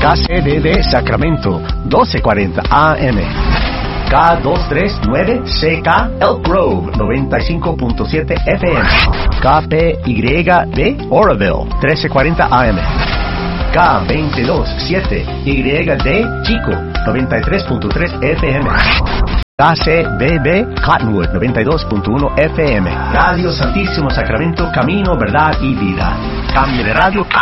KCDD Sacramento, 1240 AM. K239CK Elk Grove, 95.7 FM. KPYD Oroville, 1340 AM. K227YD Chico, 93.3 FM. KCBB Cottonwood, 92.1 FM. Radio Santísimo Sacramento, camino, verdad y vida. Cambio de radio.